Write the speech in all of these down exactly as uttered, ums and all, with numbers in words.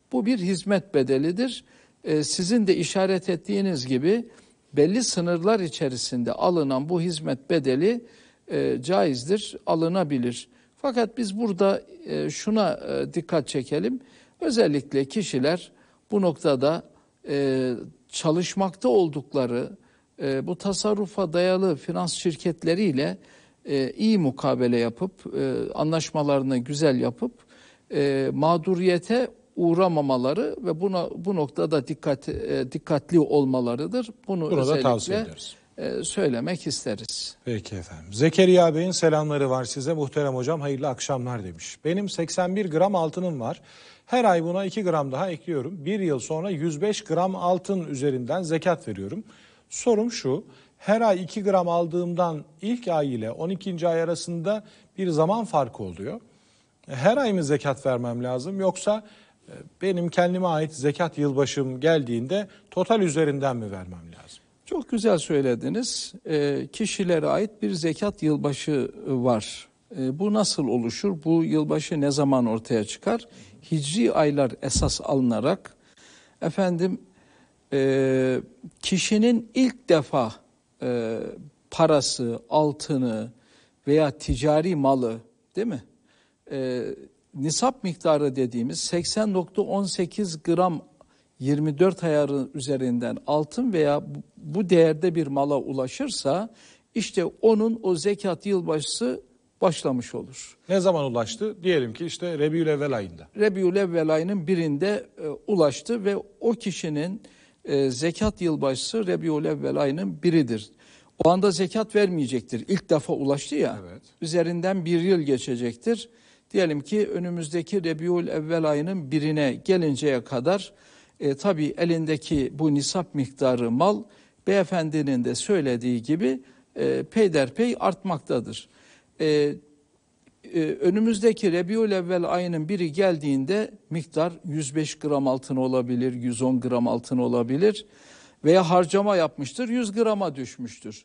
Bu bir hizmet bedelidir. E, sizin de işaret ettiğiniz gibi belli sınırlar içerisinde alınan bu hizmet bedeli e, caizdir, alınabilir. Fakat biz burada e, şuna e, dikkat çekelim. Özellikle kişiler bu noktada e, çalışmakta oldukları e, bu tasarrufa dayalı finans şirketleriyle e, iyi mukabele yapıp, e, anlaşmalarını güzel yapıp e, mağduriyete uğramamaları ve buna bu noktada dikkat e, dikkatli olmalarıdır. Bunu Bunu da tavsiye özellikle ederiz. e, söylemek isteriz. Peki efendim. Zekeriya Bey'in selamları var size. Muhterem hocam hayırlı akşamlar demiş. Benim seksen bir gram altınım var. Her ay buna iki gram daha ekliyorum. Bir yıl sonra yüz beş gram altın üzerinden zekat veriyorum. Sorum şu. Her ay iki gram aldığımdan ilk ay ile on ikinci ay arasında bir zaman farkı oluyor. Her ay mı zekat vermem lazım yoksa benim kendime ait zekat yılbaşım geldiğinde total üzerinden mi vermem lazım? Çok güzel söylediniz. E, kişilere ait bir zekat yılbaşı var. E, bu nasıl oluşur? Bu yılbaşı ne zaman ortaya çıkar? Hicri aylar esas alınarak efendim e, kişinin ilk defa e, parası, altını veya ticari malı, değil mi? E, nisap miktarı dediğimiz seksen nokta on sekiz gram yirmi dört ayarı üzerinden altın veya bu değerde bir mala ulaşırsa işte onun o zekat yılbaşısı başlamış olur. Ne zaman ulaştı? Diyelim ki işte Rebiülevvel ayında. Rebiülevvel ayının birinde e, ulaştı ve o kişinin e, zekat yılbaşısı Rebiülevvel ayının biridir. O anda zekat vermeyecektir. İlk defa ulaştı ya. Evet. Üzerinden bir yıl geçecektir. Diyelim ki önümüzdeki Rebiülevvel ayının birine gelinceye kadar e, tabii elindeki bu nisap miktarı mal beyefendinin de söylediği gibi e, peyderpey artmaktadır. E, e, önümüzdeki Rebiülevvel ayının biri geldiğinde miktar yüz beş gram altın olabilir, yüz on gram altın olabilir veya harcama yapmıştır, yüz grama düşmüştür.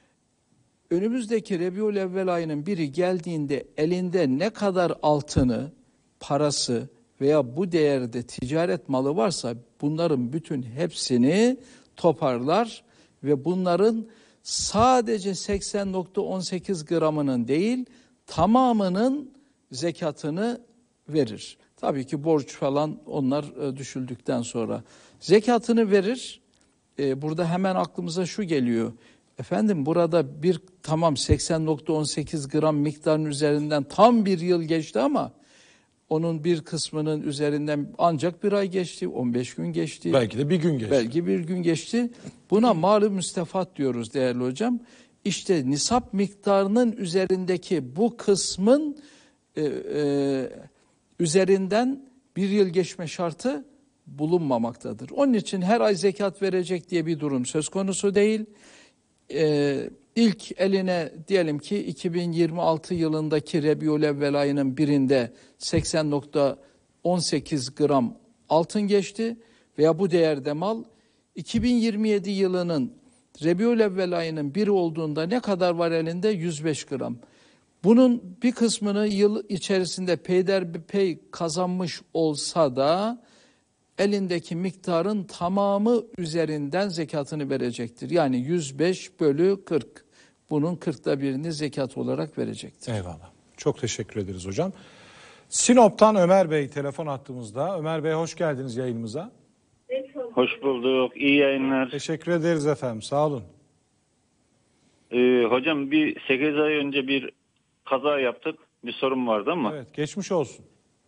Önümüzdeki Rebiülevvel ayının biri geldiğinde elinde ne kadar altını, parası veya bu değerde ticaret malı varsa bunların bütün hepsini toparlar ve bunların sadece seksen nokta on sekiz gramının değil tamamının zekatını verir. Tabii ki borç falan onlar düşüldükten sonra zekatını verir. Ee, burada hemen aklımıza şu geliyor. Efendim burada bir tamam seksen nokta on sekiz gram miktarın üzerinden tam bir yıl geçti ama onun bir kısmının üzerinden ancak bir ay geçti, on beş gün geçti. Belki de bir gün geçti. Belki bir gün geçti. Buna mal-ı müstefat diyoruz değerli hocam. İşte nisap miktarının üzerindeki bu kısmın e, e, üzerinden bir yıl geçme şartı bulunmamaktadır. Onun için her ay zekat verecek diye bir durum söz konusu değil. Ee, ilk eline diyelim ki iki bin yirmi altı yılındaki Rebiülevvel ayının birinde seksen nokta on sekiz gram altın geçti veya bu değerde mal. iki bin yirmi yedi yılının Rebiülevvel ayının biri olduğunda ne kadar var elinde? yüz beş gram. Bunun bir kısmını yıl içerisinde peyderpey kazanmış olsa da elindeki miktarın tamamı üzerinden zekatını verecektir. Yani yüz beş bölü kırk. Bunun kırkta birini zekat olarak verecektir. Eyvallah. Çok teşekkür ederiz hocam. Sinop'tan Ömer Bey telefon attığımızda. Ömer Bey hoş geldiniz yayınımıza. Hoş bulduk. İyi yayınlar. Teşekkür ederiz efendim. Sağ olun. Ee, hocam bir sekiz ay önce bir kaza yaptık. Bir sorun vardı ama. Evet, geçmiş olsun.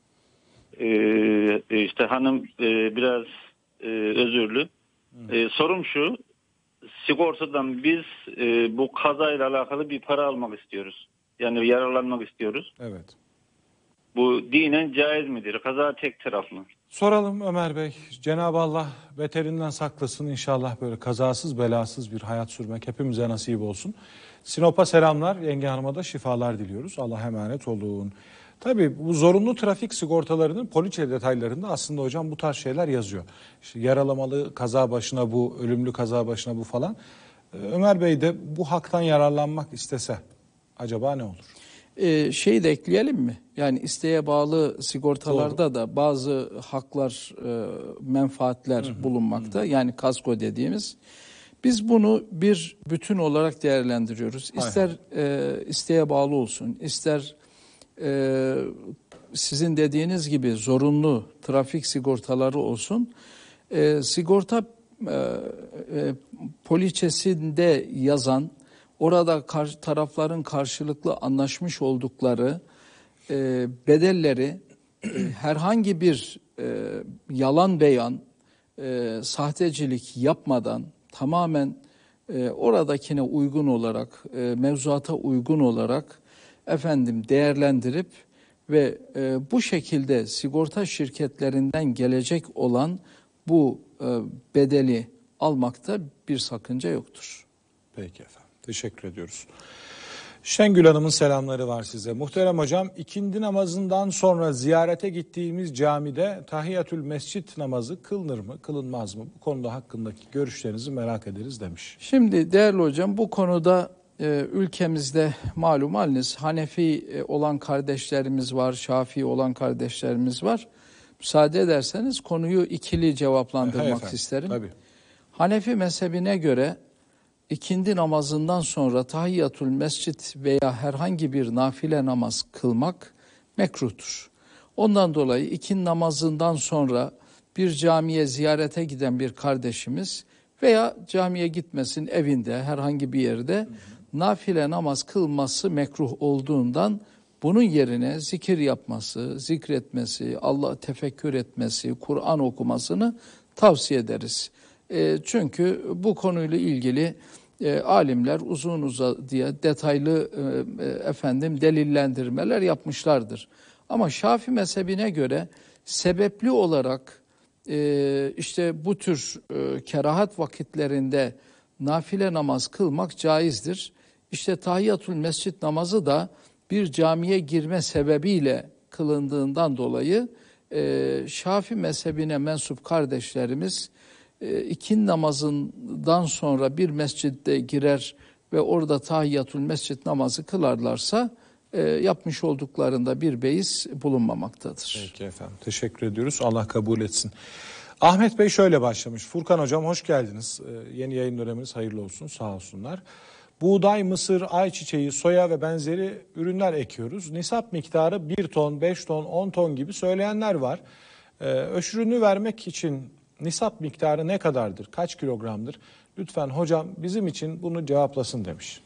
Ee, işte hanım e, biraz e, özürlü. E, sorum şu. Sigortadan biz e, bu kazayla alakalı bir para almak istiyoruz. Yani yararlanmak istiyoruz. Evet. Bu dinen caiz midir? Kaza tek taraf mı? Soralım Ömer Bey. Cenab-ı Allah beterinden saklasın inşallah, böyle kazasız belasız bir hayat sürmek hepimize nasip olsun. Sinop'a selamlar. Yenge Hanım'a da şifalar diliyoruz. Allah'a emanet olun. Tabii bu zorunlu trafik sigortalarının poliçe detaylarında aslında hocam bu tarz şeyler yazıyor. İşte yaralamalı kaza başına bu, ölümlü kaza başına bu falan. Ömer Bey de bu haktan yararlanmak istese acaba ne olur? Ee, şeyi de ekleyelim mi? Yani isteğe bağlı sigortalarda Doğru. da bazı haklar, e, menfaatler hı hı, bulunmakta. Hı. Yani kasko dediğimiz. Biz bunu bir bütün olarak değerlendiriyoruz. İster e, isteğe bağlı olsun, ister e, sizin dediğiniz gibi zorunlu trafik sigortaları olsun. E, sigorta e, e, poliçesinde yazan, orada kar, tarafların karşılıklı anlaşmış oldukları e, bedelleri e, herhangi bir e, yalan beyan, e, sahtecilik yapmadan tamamen e, oradakine uygun olarak, e, mevzuata uygun olarak efendim değerlendirip ve e, bu şekilde sigorta şirketlerinden gelecek olan bu e, bedeli almakta bir sakınca yoktur. Peki efendim. Teşekkür ediyoruz. Şengül Hanım'ın selamları var size. Muhterem hocam, ikindi namazından sonra ziyarete gittiğimiz camide tahiyyatül mescit namazı kılınır mı, kılınmaz mı? Bu konuda hakkındaki görüşlerinizi merak ederiz demiş. Şimdi değerli hocam, bu konuda e, ülkemizde malum haliniz Hanefi e, olan kardeşlerimiz var, Şafii olan kardeşlerimiz var. Müsaade ederseniz konuyu ikili cevaplandırmak efendim, isterim. Tabii. Hanefi mezhebine göre İkindi namazından sonra tahiyyatül mescit veya herhangi bir nafile namaz kılmak mekruhtur. Ondan dolayı ikindi namazından sonra bir camiye ziyarete giden bir kardeşimiz veya camiye gitmesin, evinde herhangi bir yerde nafile namaz kılması mekruh olduğundan bunun yerine zikir yapması, zikretmesi, Allah tefekkür etmesi, Kur'an okumasını tavsiye ederiz. E, çünkü bu konuyla ilgili e, alimler uzun uzadıya detaylı e, e, efendim delillendirmeler yapmışlardır. Ama Şafii mezhebine göre sebepli olarak e, işte bu tür e, kerahat vakitlerinde nafile namaz kılmak caizdir. İşte tahiyyatül mescit namazı da bir camiye girme sebebiyle kılındığından dolayı e, Şafii mezhebine mensup kardeşlerimiz İkindi namazından sonra bir mescitte girer ve orada tahiyyatül mescid namazı kılarlarsa e, yapmış olduklarında bir beis bulunmamaktadır. Peki efendim, teşekkür ediyoruz. Allah kabul etsin. Ahmet Bey şöyle başlamış. Furkan hocam hoş geldiniz. Ee, yeni yayın döneminiz hayırlı olsun, sağ olsunlar. Buğday, mısır, ayçiçeği, soya ve benzeri ürünler ekiyoruz. Nisap miktarı bir ton, beş ton, on ton gibi söyleyenler var. Ee, öşürünü vermek için nisap miktarı ne kadardır? Kaç kilogramdır? Lütfen hocam bizim için bunu cevaplasın demiş.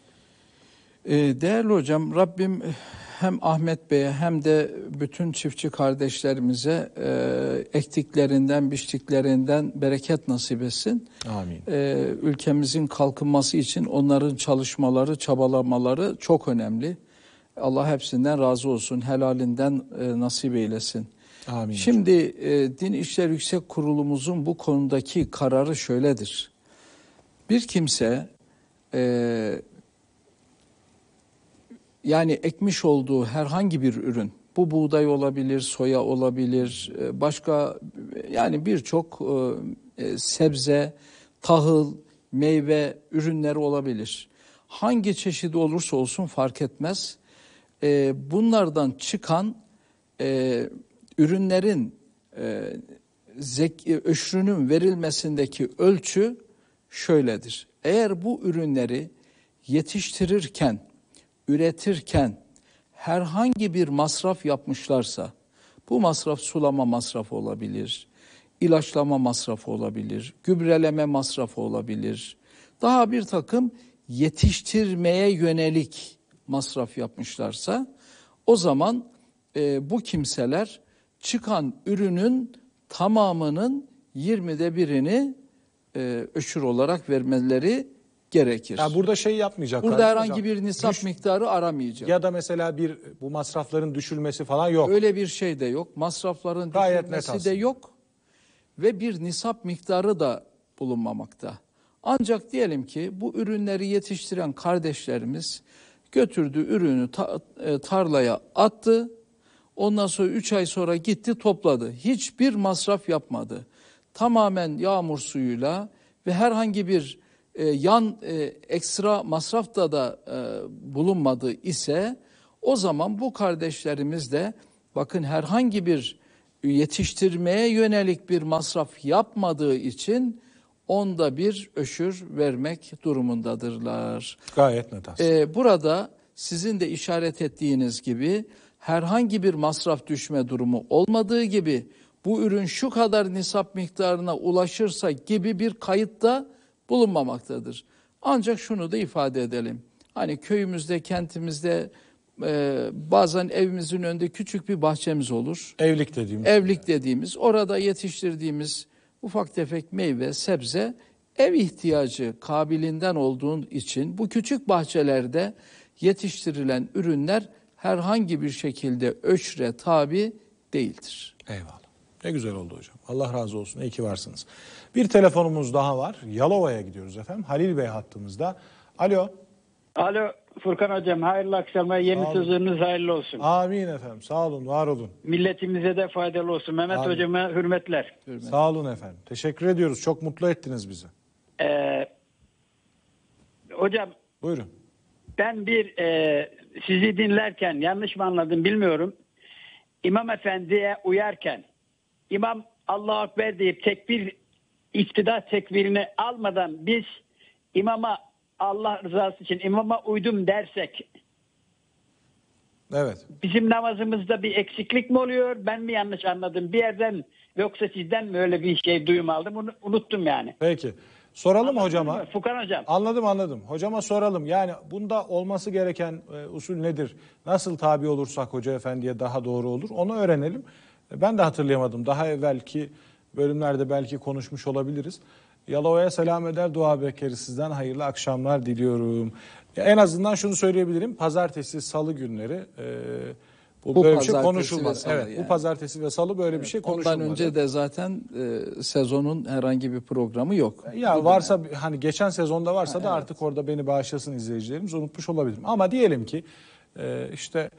Ee, değerli hocam, Rabbim hem Ahmet Bey'e hem de bütün çiftçi kardeşlerimize e, ektiklerinden, biçtiklerinden bereket nasip etsin. Amin. Ee, ülkemizin kalkınması için onların çalışmaları, çabalamaları çok önemli. Allah hepsinden razı olsun, helalinden e, nasip eylesin. Amin. Şimdi e, Din İşleri Yüksek Kurulumuzun bu konudaki kararı şöyledir. Bir kimse e, yani ekmiş olduğu herhangi bir ürün, bu buğday olabilir, soya olabilir, e, başka yani birçok e, sebze, tahıl, meyve ürünleri olabilir. Hangi çeşidi olursa olsun fark etmez. E, bunlardan çıkan e, ürünlerin e, zek, öşrünün verilmesindeki ölçü şöyledir. Eğer bu ürünleri yetiştirirken, üretirken herhangi bir masraf yapmışlarsa, bu masraf sulama masrafı olabilir, ilaçlama masrafı olabilir, gübreleme masrafı olabilir. Daha bir takım yetiştirmeye yönelik masraf yapmışlarsa, o zaman e, bu kimseler çıkan ürünün tamamının yirmide birini e, öşür olarak vermeleri gerekir. Ya burada şey yapmayacaklar. Burada herhangi hocam, bir nisap düş, miktarı aramayacak. Ya da mesela bir bu masrafların düşülmesi falan yok. Öyle bir şey de yok. Masrafların Gayet düşülmesi de yok. Ve bir nisap miktarı da bulunmamakta. Ancak diyelim ki bu ürünleri yetiştiren kardeşlerimiz götürdü ürünü ta, e, tarlaya attı. Ondan sonra üç ay sonra gitti topladı. Hiçbir masraf yapmadı. Tamamen yağmur suyuyla ve herhangi bir e, yan e, ekstra masraf da da e, bulunmadı ise O zaman bu kardeşlerimiz de bakın herhangi bir yetiştirmeye yönelik bir masraf yapmadığı için onda bir öşür vermek durumundadırlar. Gayet net aslında. Ee, burada sizin de işaret ettiğiniz gibi herhangi bir masraf düşme durumu olmadığı gibi bu ürün şu kadar nisap miktarına ulaşırsa gibi bir kayıtta bulunmamaktadır. Ancak şunu da ifade edelim. Hani köyümüzde, kentimizde e, bazen evimizin önünde küçük bir bahçemiz olur. Evlilik dediğimiz. Evlilik dediğimiz, orada yetiştirdiğimiz ufak tefek meyve, sebze ev ihtiyacı kabiliğinden olduğu için bu küçük bahçelerde yetiştirilen ürünler herhangi bir şekilde öşre tabi değildir. Eyvallah. Ne güzel oldu hocam. Allah razı olsun. İyi ki varsınız. Bir telefonumuz daha var. Yalova'ya gidiyoruz efendim. Halil Bey hattımızda. Alo. Alo Furkan Hocam, hayırlı akşamlar. Yeni sezonunuz hayırlı olsun. Amin efendim. Sağ olun, var olun. Milletimize de faydalı olsun. Mehmet Amin. Hocama hürmetler. Hürmet. Sağ olun efendim. Teşekkür ediyoruz. Çok mutlu ettiniz bizi. Ee, hocam Buyurun. ben bir e, sizi dinlerken yanlış mı anladım bilmiyorum. İmam Efendi'ye uyarken İmam Allahu Ekber deyip tekbir, iktidar tekbirini almadan biz imama, Allah rızası için imama uydum dersek Evet. bizim namazımızda bir eksiklik mi oluyor? Ben mi yanlış anladım? Bir yerden yoksa sizden mi öyle bir şey duyum aldım? Bunu unuttum yani. Peki. Soralım Anladın hocama. mı Furkan Hocam? Anladım anladım. Hocama soralım. Yani bunda olması gereken e, usul nedir? Nasıl tabi olursak Hoca Efendi'ye daha doğru olur? Onu öğrenelim. E, Ben de hatırlayamadım. Daha evvelki bölümlerde belki konuşmuş olabiliriz. Yalova'ya selam eder, dua bekleriz sizden. Hayırlı akşamlar diliyorum. E, En azından şunu söyleyebilirim. Pazartesi, salı günleri e, bu, Bu böyle bir şey pazartesi konuşulmaz. ve salı Evet, yani. bu pazartesi ve salı böyle bir şey konuşulmaz. Ondan önce de zaten e, sezonun herhangi bir programı yok. Ya varsa hani geçen sezonda varsa da artık orada beni bağışlasın izleyicilerimiz, unutmuş olabilirim. Ama diyelim ki e, işte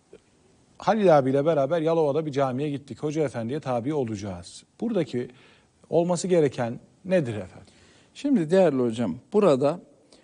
Halil abiyle beraber Yalova'da bir camiye gittik. Hoca Efendi'ye tabi olacağız. Buradaki olması gereken nedir efendim? Şimdi değerli hocam, burada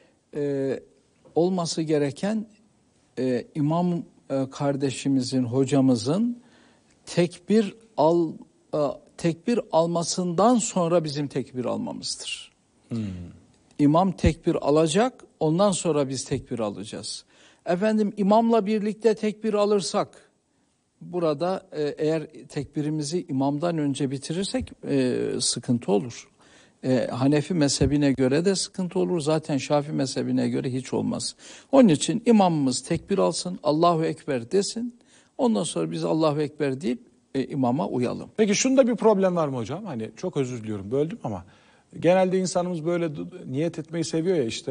e, olması gereken e, imam e, kardeşimizin, hocamızın tekbir al e, tekbir almasından sonra bizim tekbir almamızdır. Hmm. İmam tekbir alacak, ondan sonra biz tekbir alacağız. Efendim imamla birlikte tekbir alırsak, burada e, eğer tekbirimizi imamdan önce bitirirsek e, sıkıntı olur. E, Hanefi mezhebine göre de sıkıntı olur. Zaten Şafii mezhebine göre hiç olmaz. Onun için imamımız tekbir alsın, Allahu Ekber desin. Ondan sonra biz Allahu Ekber deyip e, imama uyalım. Peki şunda bir problem var mı hocam? Hani çok özür diliyorum, böldüm ama genelde insanımız böyle niyet etmeyi seviyor ya, işte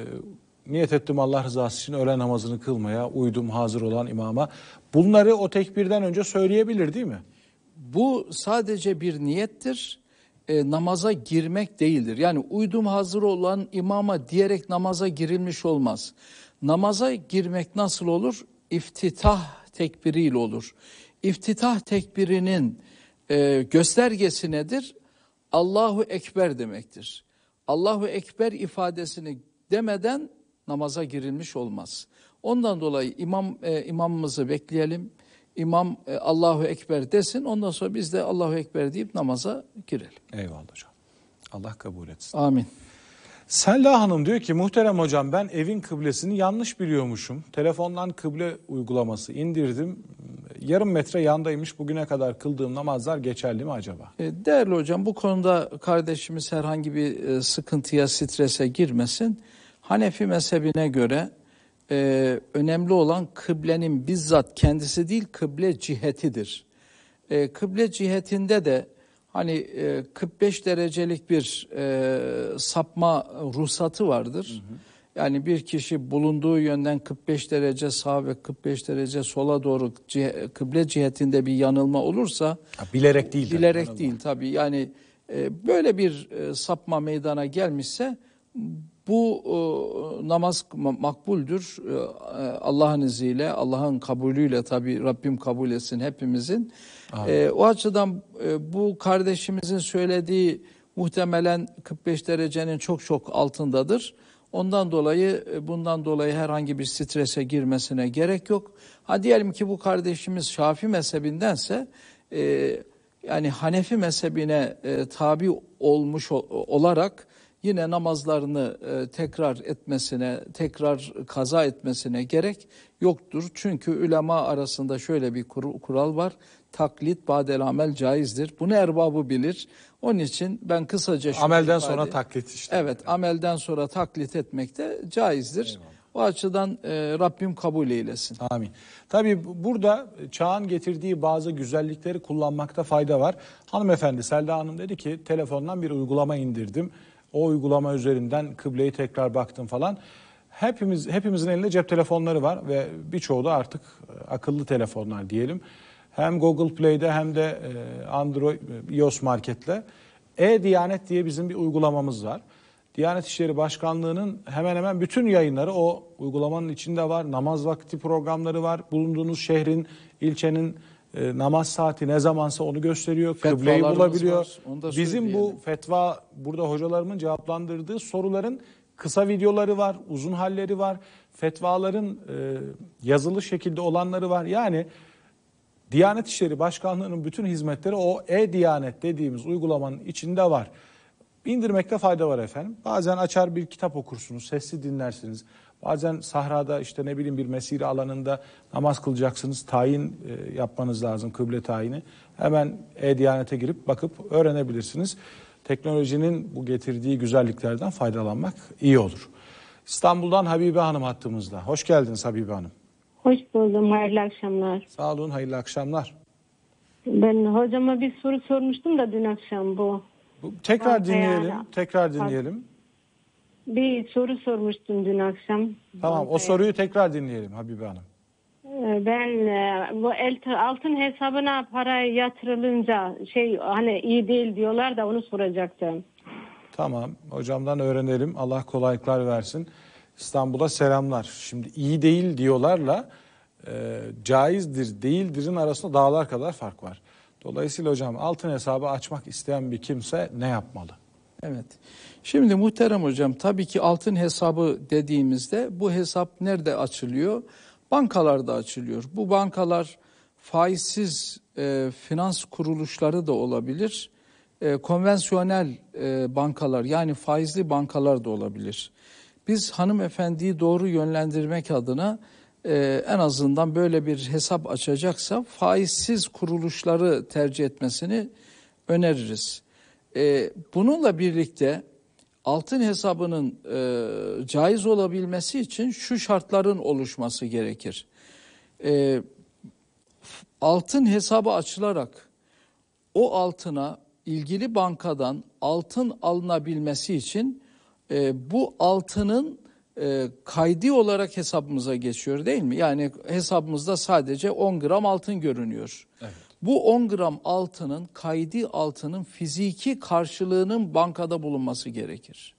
e, niyet ettim Allah rızası için öğle namazını kılmaya, uydum hazır olan imama. Bunları o tekbirden önce söyleyebilir değil mi? Bu sadece bir niyettir. E, namaza girmek değildir. Yani uydum hazır olan imama diyerek namaza girilmiş olmaz. Namaza girmek nasıl olur? İftitah tekbiriyle olur. İftitah tekbirinin e, göstergesi nedir? Allahu Ekber demektir. Allahu Ekber ifadesini demeden namaza girilmiş olmaz. Ondan dolayı imam e, imamımızı bekleyelim. İmam e, Allahu Ekber desin, ondan sonra biz de Allahu Ekber deyip namaza girelim. Eyvallah hocam. Allah kabul etsin. Amin. Selda Hanım diyor ki muhterem hocam, ben evin kıblesini yanlış biliyormuşum. Telefondan kıble uygulaması indirdim. Yarım metre yandaymış. Bugüne kadar kıldığım namazlar geçerli mi acaba? E, değerli hocam, bu konuda kardeşimiz herhangi bir e, sıkıntıya, strese girmesin. Hanefi mezhebine göre e, önemli olan kıblenin bizzat kendisi değil, kıble cihetidir. E, kıble cihetinde de hani e, kırk beş derecelik bir e, sapma ruhsatı vardır. Hı hı. Yani bir kişi bulunduğu yönden kırk beş derece sağa ve kırk beş derece sola doğru cih- kıble cihetinde bir yanılma olursa, ha, bilerek değil. Bilerek tabii. değil tabii. Yani e, böyle bir e, sapma meydana gelmişse bu e, namaz makbuldür. E, Allah'ın izniyle, Allah'ın kabulüyle, tabii Rabbim kabul etsin hepimizin. E, o açıdan e, bu kardeşimizin söylediği muhtemelen kırk beş derecenin çok çok altındadır. Ondan dolayı bundan dolayı herhangi bir strese girmesine gerek yok. Ha diyelim ki bu kardeşimiz Şafii mezhebindense e, yani Hanefi mezhebine e, tabi olmuş ol, olarak yine namazlarını e, tekrar etmesine, tekrar kaza etmesine gerek yoktur. Çünkü ulema arasında şöyle bir kur, kural var. Taklit badel amel caizdir. Bunu erbabı bilir. Onun için ben kısaca... Amelden ifade, sonra taklit işte. Evet, amelden sonra taklit etmek de caizdir. Eyvallah. O açıdan e, Rabbim kabul eylesin. Amin. Tabii burada çağın getirdiği bazı güzellikleri kullanmakta fayda var. Hanımefendi Selda Hanım dedi ki telefondan bir uygulama indirdim. O uygulama üzerinden kıbleyi tekrar baktım falan. Hepimiz hepimizin elinde cep telefonları var ve birçoğu da artık akıllı telefonlar diyelim. Hem Google Play'de hem de Android, iOS Market'le E-Diyanet diye bizim bir uygulamamız var. Diyanet İşleri Başkanlığı'nın hemen hemen bütün yayınları o uygulamanın içinde var. Namaz vakti programları var. Bulunduğunuz şehrin, ilçenin e, namaz saati ne zamansa onu gösteriyor. Kıbleyi bulabiliyor. Bizim bu fetva, burada hocalarımın cevaplandırdığı soruların kısa videoları var, uzun halleri var. Fetvaların e, yazılı şekilde olanları var. Yani Diyanet İşleri Başkanlığı'nın bütün hizmetleri o E-Diyanet dediğimiz uygulamanın içinde var. İndirmekte fayda var efendim. Bazen açar bir kitap okursunuz, sesli dinlersiniz. Bazen sahrada işte ne bileyim bir mesire alanında namaz kılacaksınız. Tayin e, yapmanız lazım, kıble tayini. Hemen E-Diyanet'e girip bakıp öğrenebilirsiniz. Teknolojinin bu getirdiği güzelliklerden faydalanmak iyi olur. İstanbul'dan Habibe Hanım hattımızda. Hoş geldiniz Habibe Hanım. Hoş buldum, hayırlı akşamlar. Sağ olun, hayırlı akşamlar. Ben hocama bir soru sormuştum da dün akşam bu. bu tekrar dinleyelim, tekrar dinleyelim. Bir soru sormuştum dün akşam. Tamam, o soruyu tekrar dinleyelim Habibe Hanım. Ben bu altın hesabına para yatırılınca şey hani iyi değil diyorlar da onu soracaktım. Tamam, hocamdan öğrenelim. Allah kolaylıklar versin. İstanbul'a selamlar. Şimdi iyi değil diyorlarla e, caizdir, değildirin arasında dağlar kadar fark var. Dolayısıyla hocam altın hesabı açmak isteyen bir kimse ne yapmalı? Evet. Şimdi muhterem hocam tabii ki altın hesabı dediğimizde bu hesap nerede açılıyor? Bankalarda açılıyor. Bu bankalar faizsiz e, finans kuruluşları da olabilir. E, konvansiyonel e, bankalar yani faizli bankalar da olabilir. Biz hanımefendiyi doğru yönlendirmek adına e, en azından böyle bir hesap açacaksa faizsiz kuruluşları tercih etmesini öneririz. E, bununla birlikte altın hesabının e, caiz olabilmesi için şu şartların oluşması gerekir. E, altın hesabı açılarak o altına ilgili bankadan altın alınabilmesi için e, bu altının e, kaydi olarak hesabımıza geçiyor değil mi? Yani hesabımızda sadece on gram altın görünüyor. Evet. Bu on gram altının, kaydi altının fiziki karşılığının bankada bulunması gerekir.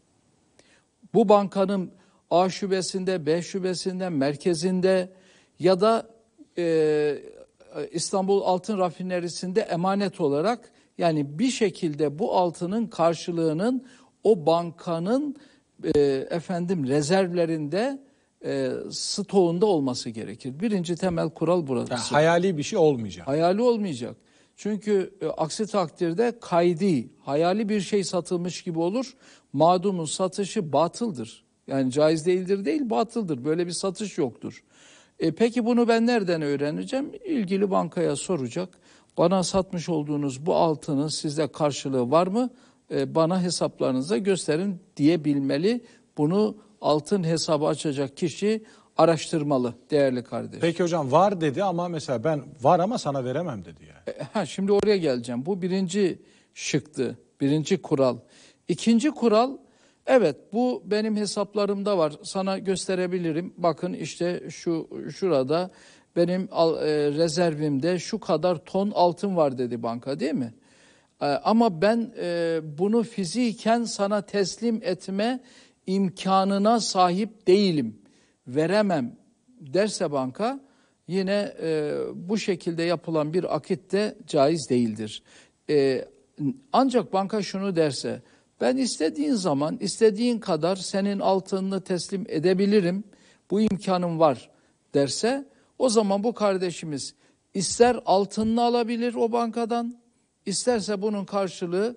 Bu bankanın A şubesinde, B şubesinde, merkezinde ya da e, İstanbul Altın Rafinerisi'nde emanet olarak yani bir şekilde bu altının karşılığının o bankanın e, efendim rezervlerinde e, stoğunda olması gerekir. Birinci temel kural burası. Yani hayali bir şey olmayacak. Hayali olmayacak. Çünkü e, aksi takdirde kaydi, hayali bir şey satılmış gibi olur. Mağdumun satışı batıldır. Yani caiz değildir değil, batıldır. Böyle bir satış yoktur. E, peki bunu ben nereden öğreneceğim? İlgili bankaya soracak. Bana satmış olduğunuz bu altının sizde karşılığı var mı? E, bana hesaplarınıza gösterin diyebilmeli. Bunu altın hesabı açacak kişi araştırmalı değerli kardeşim. Peki hocam var dedi ama mesela ben var ama sana veremem dedi yani. E, ha, şimdi oraya geleceğim. Bu birinci şıktı, birinci kural. İkinci kural, evet bu benim hesaplarımda var. Sana gösterebilirim. Bakın işte şu şurada benim al, e, rezervimde şu kadar ton altın var dedi banka değil mi? E, ama ben e, bunu fiziken sana teslim etme imkanına sahip değilim, veremem derse banka yine e, bu şekilde yapılan bir akit de caiz değildir. E, ancak banka şunu derse, Ben istediğin zaman, istediğin kadar senin altınını teslim edebilirim, bu imkanım var derse, o zaman bu kardeşimiz ister altınını alabilir o bankadan, isterse bunun karşılığı